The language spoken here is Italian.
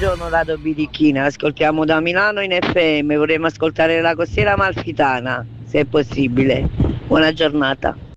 buongiorno Rado Birichina, ascoltiamo da Milano in FM, vorremmo ascoltare la costiera amalfitana, se è possibile. Buona giornata.